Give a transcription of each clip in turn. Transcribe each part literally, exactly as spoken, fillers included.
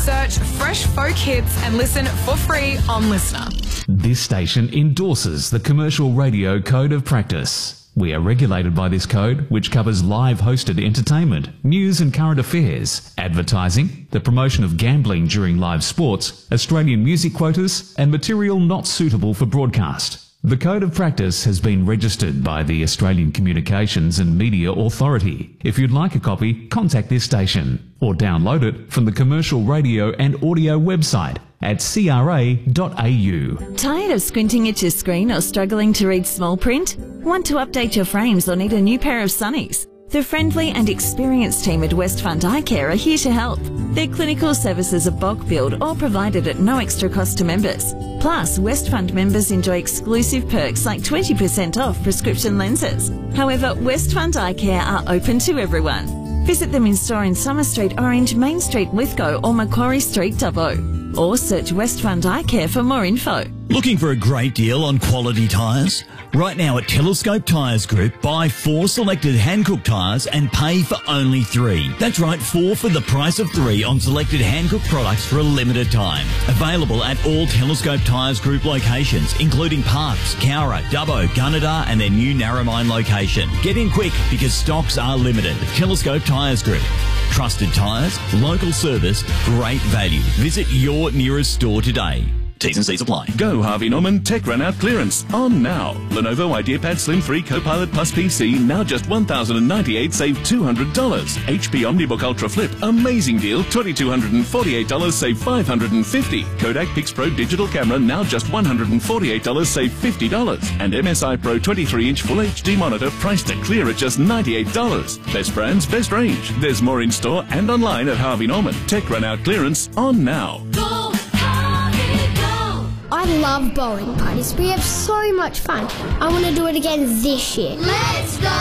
Search Fresh Folk Hits and listen for free on Listener. This station endorses the Commercial Radio Code of Practice. We are regulated by this code, which covers live hosted entertainment, news and current affairs, advertising, the promotion of gambling during live sports, Australian music quotas, and material not suitable for broadcast. The Code of Practice has been registered by the Australian Communications and Media Authority. If you'd like a copy, contact this station or download it from the Commercial Radio and Audio website at c r a dot a u. Tired of squinting at your screen or struggling to read small print? Want to update your frames or need a new pair of sunnies? The friendly and experienced team at Westfront Eye Care are here to help. Their clinical services are bulk billed or provided at no extra cost to members. Plus, Westfront members enjoy exclusive perks like twenty percent off prescription lenses. However, Westfront Eye Care are open to everyone. Visit them in store in Summer Street, Orange, Main Street, Lithgow or Macquarie Street, Dubbo. Or search Westfront Eye Care for more info. Looking for a great deal on quality tyres? Right now at Telescope Tyres Group, buy four selected Hankook tyres and pay for only three. That's right, four for the price of three on selected Hankook products for a limited time. Available at all Telescope Tyres Group locations, including Parkes, Cowra, Dubbo, Gunnedah and their new Narromine location. Get in quick because stocks are limited. Telescope Tyres Group. Trusted tyres, local service, great value. Visit your nearest store today. T's and C's apply. Go Harvey Norman Tech Run Out clearance on now. Lenovo IdeaPad Slim three Copilot Plus P C now just one thousand ninety-eight dollars, save two hundred dollars. H P OmniBook Ultra Flip, amazing deal, two thousand two hundred forty-eight dollars, save five hundred fifty dollars. Kodak PixPro Digital Camera now just one hundred forty-eight dollars, save fifty dollars. And M S I Pro twenty-three inch Full H D monitor priced to clear at just ninety-eight dollars. Best brands, best range. There's more in store and online at Harvey Norman. Tech Run Out clearance on now. Go, Harvey, go! I love bowling parties. We have so much fun. I want to do it again this year. Let's go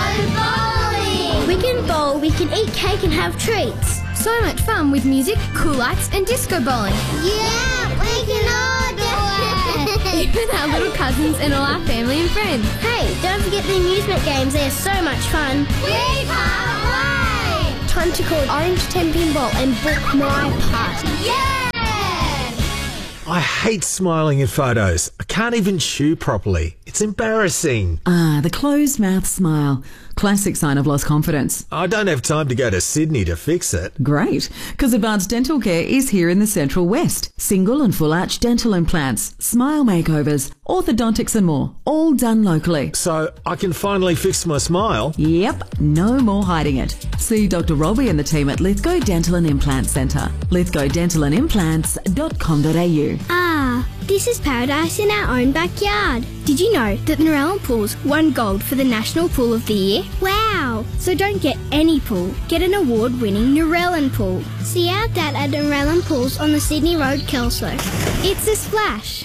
bowling! We can bowl, we can eat cake and have treats. So much fun with music, cool lights and disco bowling. Yeah, we can all do it! Even our little cousins and all our family and friends. Hey, don't forget the amusement games. They're so much fun. We can't wait! Time to call Orange ten Pinball and book my party. Yeah! I hate smiling in photos. I can't even chew properly. It's embarrassing. Ah, the closed mouth smile. Classic sign of lost confidence. I don't have time to go to Sydney to fix it. Great, because Advanced Dental Care is here in the Central West. Single and full arch dental implants, smile makeovers, orthodontics and more, all done locally. So I can finally fix my smile? Yep, no more hiding it. See Doctor Robbie and the team at Lithgow Dental and Implant Centre. lithgow dental and implants dot com dot a u. Ah, this is paradise in our own backyard. Did you know that the Narellan Pools won gold for the National Pool of the Year? Wow! So don't get any pool, get an award-winning Narellan Pool. See our dad at Narellan Pools on the Sydney Road, Kelso. It's a splash.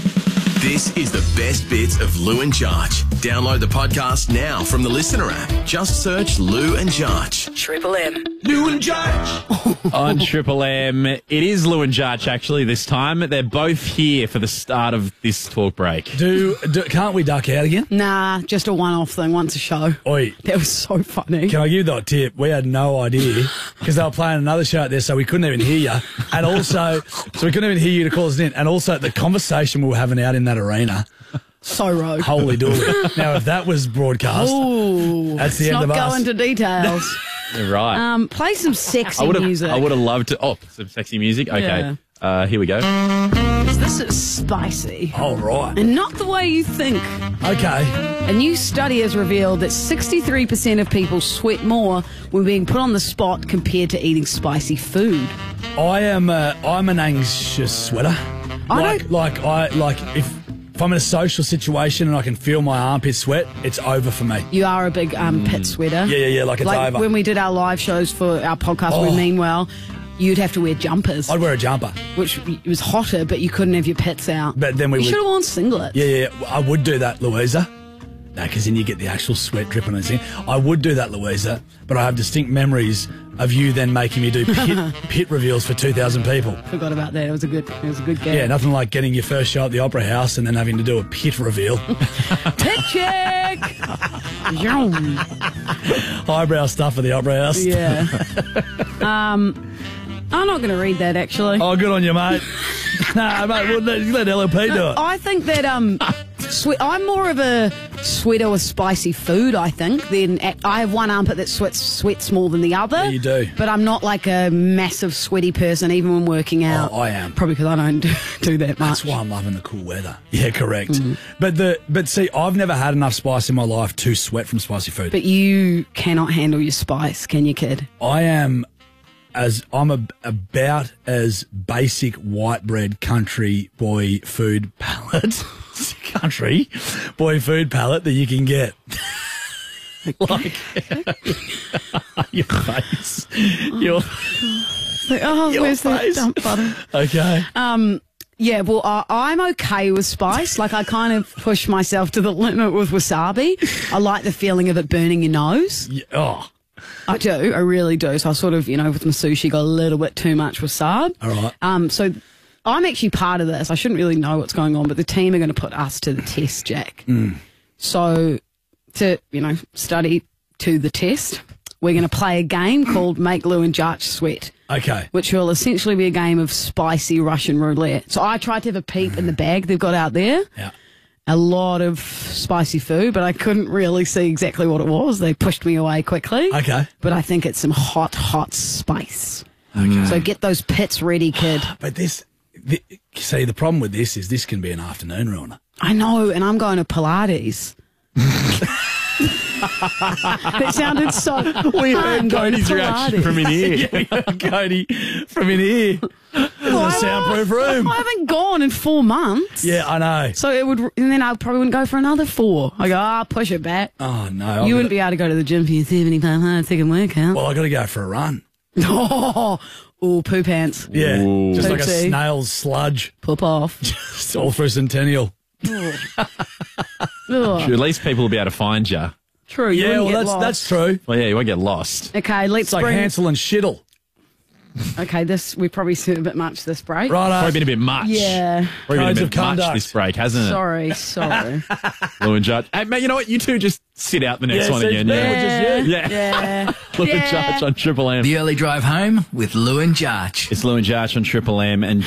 This is the best bits of Lou and Jarch. Download the podcast now from the Listener app. Just search Lou and Jarch. Triple M. Lou and Jarch. On Triple M, it is Lou and Jarch actually this time. They're both here for the start of this talk break. Do, do can't we duck out again? Nah, just a one-off thing, once a show. Oi. That was so funny. Can I give you that tip? We had no idea because they were playing another show out there, so we couldn't even hear you. And also, so we couldn't even hear you to call us in. And also, the conversation we were having out in that arena. So rogue. Holy dooly. Now, if that was broadcast, Ooh, that's the end not of us. go into details. You're right. Um, play some sexy I would've, music. I would have loved to. Oh, some sexy music? Okay. Yeah. Uh, here we go. This is spicy. All right. And not the way you think. Okay. A new study has revealed that sixty-three percent of people sweat more when being put on the spot compared to eating spicy food. I am a, I'm an anxious sweater. I like, don't... like, I, like if... If I'm in a social situation and I can feel my armpit sweat, it's over for me. You are a big um, pit sweater. Yeah, yeah, yeah, like it's like over. when we did our live shows for our podcast Oh. with Meanwell, you'd have to wear jumpers. I'd wear a jumper. Which it was hotter, but you couldn't have your pits out. But then we You would- should have worn singlets. Yeah, yeah, yeah. I would do that, Louisa. No, because then you get the actual sweat dripping and thing. I would do that, Louisa, but I have distinct memories of you then making me do pit, pit reveals for two thousand people. Forgot about that. It was a good, it was a good game. Yeah, nothing like getting your first show at the Opera House and then having to do a pit reveal. Pit check! Yum. Highbrow stuff at the Opera House. Yeah. um, I'm not going to read that, actually. Oh, good on you, mate. Nah, mate, well, let, let L L P do it. I think that um, sweat, I'm more of a sweater with spicy food, I think. Than I have one armpit that sweats, sweats more than the other. Yeah, you do. But I'm not like a massive sweaty person, even when working out. Oh, I am. Probably because I don't do, do that much. That's why I'm loving the cool weather. Yeah, correct. Mm. But the but see, I've never had enough spice in my life to sweat from spicy food. But you cannot handle your spice, can you, kid? I am... As I'm a, about as basic white bread country boy food palette, country boy food palette that you can get. Like your face, your like, oh, your where's face. that dump butter? Okay. Um. Yeah. Well, I, I'm okay with spice. Like I kind of push myself to the limit with wasabi. I like the feeling of it burning your nose. Yeah, oh. I do, I really do. So I sort of, you know, with my sushi, got a little bit too much wasabi. All right. Um, so I'm actually part of this. I shouldn't really know what's going on, but the team are going to put us to the test, Jack. Mm. So to, you know, study to the test, we're going to play a game called Make Lou and Jarch Sweat. Okay. Which will essentially be a game of spicy Russian roulette. So I tried to have a peep in the bag they've got out there. Yeah. A lot of spicy food, but I couldn't really see exactly what it was. They pushed me away quickly. Okay. But I think it's some hot, hot spice. Okay. So get those pits ready, kid. But this, the, see, the problem with this is this can be an afternoon ruiner. I know, and I'm going to Pilates. That sounded so... We heard Cody's reaction from in here. Yeah, Cody from in here. It's a soundproof room. I haven't gone in four months. Yeah, I know. So it would, and then I probably wouldn't go for another four. I go, ah, oh, push it back. Oh, no. You wouldn't be able to go to the gym for your seventy-five hard second workout. Well, I got to go for a run. Oh, ooh, poo pants. Yeah, Ooh. just like a Oopsie. snail's sludge. Poop off. Just all through Centennial. Ugh. At least people will be able to find you. True. You Yeah, wouldn't well, get that's lost. that's true. Well, yeah, you won't get lost. Okay, let's It's like bring... Hansel and Shittle. Okay, this we probably said a bit much this break. Right, Probably been a bit much. Yeah. Probably Codes been a of bit much conduct. this break, hasn't it? Sorry, sorry. Lou and Jarch. Hey, mate, you know what? You two just sit out the next Yeah, one so again. it's Yeah. me, Yeah. Yeah. Lou and Yeah. Jarch on Triple M. The early drive home with Lou and Jarch. It's Lou and Jarch on Triple M. And